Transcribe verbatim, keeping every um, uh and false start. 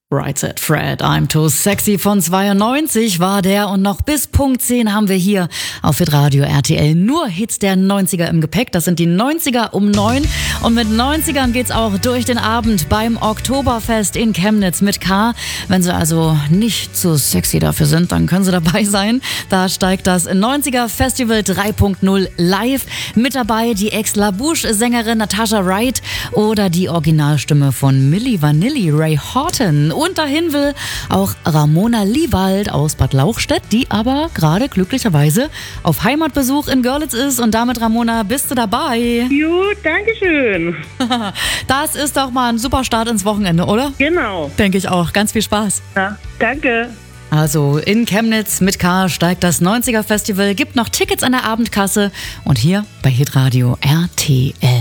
Right Said Fred, I'm Too Sexy von zweiundneunzig war der und noch bis Punkt zehn haben wir hier auf Hitradio R T L nur Hits der neunziger im Gepäck. Das sind die neunziger um neun und mit neunzigern geht's auch durch den Abend beim Oktoberfest in Chemnitz mit K. Wenn Sie also nicht zu sexy dafür sind, dann können Sie dabei sein. Da steigt das neunziger Festival drei Punkt null live. Mit dabei die Ex-LaBouche-Sängerin Natasha Wright oder die Originalstimme von Milli Vanilli, Ray Horton. Und dahin will auch Ramona Liewald aus Bad Lauchstädt, die aber gerade glücklicherweise auf Heimatbesuch in Görlitz ist. Und damit, Ramona, bist du dabei? Jo, danke schön. Das ist doch mal ein super Start ins Wochenende, oder? Genau. Denke ich auch. Ganz viel Spaß. Ja, danke. Also in Chemnitz mit K steigt das neunziger Festival, gibt noch Tickets an der Abendkasse und hier bei Hitradio R T L.